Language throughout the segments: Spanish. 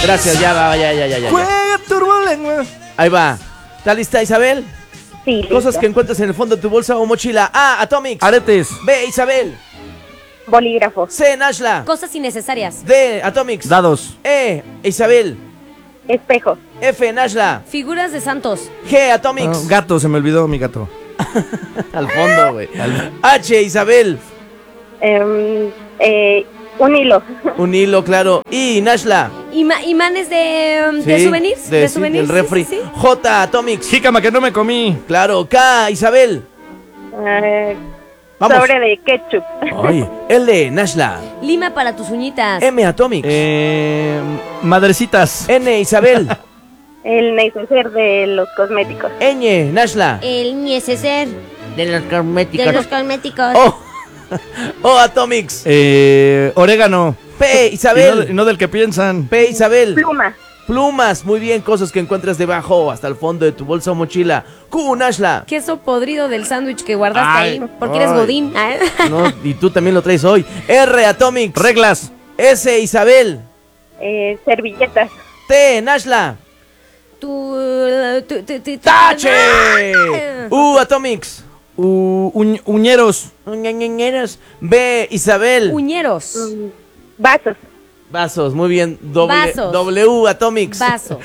Gracias, ya va, ya. Juega turbolengua. Ahí va. ¿Está lista, Isabel? Sí, listo. Cosas que encuentras en el fondo de tu bolsa o mochila. A, Atomics. Aretes. B, Isabel. Bolígrafo. C, Nashla. Cosas innecesarias. D, Atomics. Dados. E, Isabel. Espejo. F, Nashla. Figuras de santos. G, Atomics. Gato, se me olvidó mi gato. Al fondo, güey. H, Isabel. Un hilo. Un hilo, claro. I, Nashla. Imanes de Sí, souvenirs. de souvenirs. del refri. Sí. J, Atomics. Jícama que no me comí. Claro. K, Isabel. Vamos. Sobre de ketchup. Ay. L, Nashla. Lima para tus uñitas. M, Atomics. Madrecitas. N, Isabel. El neceser de los cosméticos. Ñ, Nashla. El neceser De los cosméticos. de los cosméticos. O, Atomics. Orégano. P, Isabel. Y no del que piensan. P, Isabel. Pluma. Plumas, muy bien, cosas que encuentras debajo, hasta el fondo de tu bolsa o mochila. Q, Nashla. Queso podrido del sándwich que guardaste Ay, ahí. Porque eres ay. godín. No, y tú también lo traes hoy. R, Atomics. Reglas. S, Isabel. Servilletas. T, Nashla. ¡Tache! Atomics. Uñeros. Uñeñeñeros. B, Isabel. Uñeros. Vasos. Vasos, muy bien. Vasos. W, Atomics. Vasos.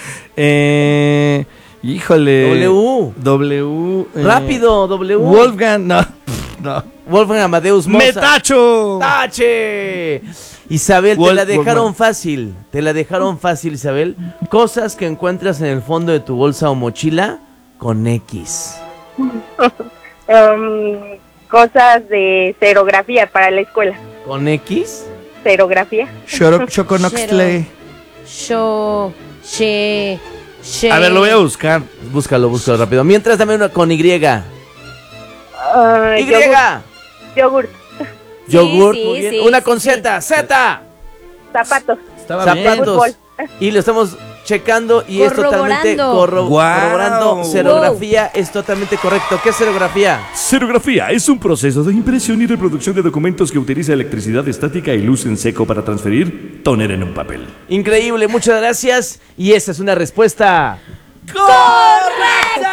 Híjole. W. Rápido, W. Wolfgang. No. Wolfgang Amadeus Mozart. ¡Metacho! ¡Tache! Isabel, te la dejaron fácil. Te la dejaron fácil, Isabel. Cosas que encuentras en el fondo de tu bolsa o mochila con X. Cosas de serografía para la escuela. ¿Con X? Serografía. Choconoxtle. A ver, lo voy a buscar. Búscalo rápido. Mientras, dame una con Y. Y. Yogurt. Yogur, Sí, muy bien. sí, Una sí, con sí. Z. Z. Zapatos. Zapatos. Fútbol. Y lo estamos checando y es totalmente Corroborando. corroborando. Guau. Serografía es totalmente correcto. ¿Qué es serografía? Serografía es un proceso de impresión y reproducción de documentos que utiliza electricidad estática y luz en seco para transferir toner en un papel. Increíble, muchas gracias. Y esa es una respuesta ¡correcta!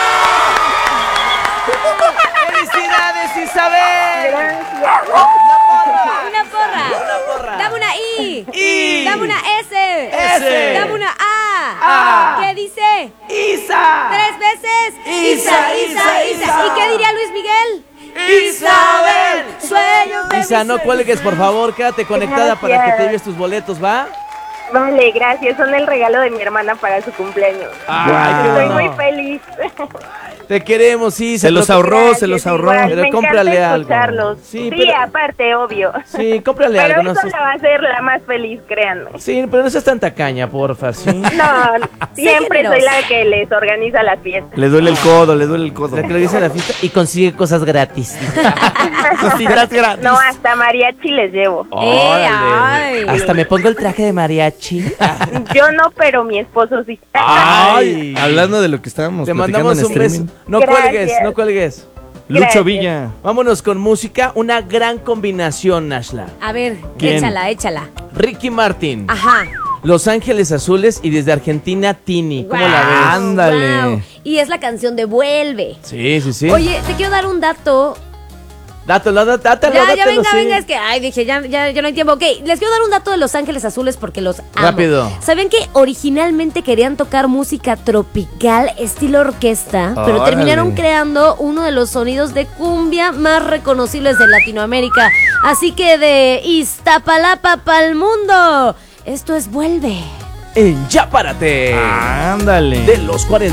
¡Felicidades, Isabel! Gracias. Una porra. Dame una I. I. Dame una S. S. Dame una A. ¿Qué dice? ¡Isa! 3 veces. Isa. ¿Y qué diría Luis Miguel? ¡Isabel! Sueños de Isa, mis no cuelgues, por favor. Quédate conectada para que Gracias. te lleves tus boletos, ¿va? Vale, gracias. Son el regalo de mi hermana para su cumpleaños. Ay, qué Estoy bueno. muy feliz. Te queremos, Isa. Se los pero- ahorró, Gracias, se los ahorró. igual, Pero me cómprale encanta algo. escucharlos. Sí, Sí, pero- aparte, obvio. Sí, cómprale Pero algo. eso No, la va a hacer la más feliz, créanme. sí, pero no seas tan tacaña, porfa. Sí. No, siempre generosa. soy la que les organiza las fiestas. Le duele el codo, le duele el codo. La que le dice a la fiesta y consigue cosas gratis. Cositas gratis. No, hasta mariachi les llevo. Órale. ay. Hasta me pongo el traje de mariachi. Yo no, pero mi esposo sí. Ay. Hablando de lo que estábamos Te platicando mandamos en un beso. streaming. No Gracias. cuelgues, no cuelgues. Lucho Gracias. Villa. Vámonos con música, una gran combinación, Nashla. A ver, ¿Quién? échala. Ricky Martin, Ajá. Los Ángeles Azules y desde Argentina, Tini. ¿Cómo la ves? Ándale. Wow. Y es la canción de Vuelve. Sí, sí, sí. Oye, te quiero dar un dato. Dátelo, dátelo, Ya, sí. venga, es que, ay, dije, ya no hay tiempo. Ok, les quiero dar un dato de Los Ángeles Azules porque los amo. Rápido. ¿Saben que originalmente querían tocar música tropical, estilo orquesta, pero Órale. terminaron creando uno de los sonidos de cumbia más reconocibles de Latinoamérica? Así que de Iztapalapa pa'l mundo, esto es Vuelve. En Ya Párate. Ándale. De los 40.